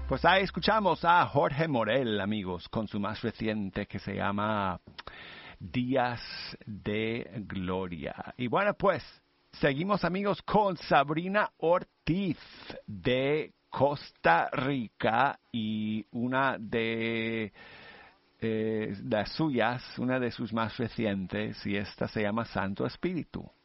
Pues ahí escuchamos a Jorge Morel, amigos, con su más reciente que se llama Días de Gloria. Y bueno, pues seguimos, amigos, con Sabrina Ortiz de Costa Rica y una de las suyas, una de sus más recientes, y esta se llama Santo Espíritu.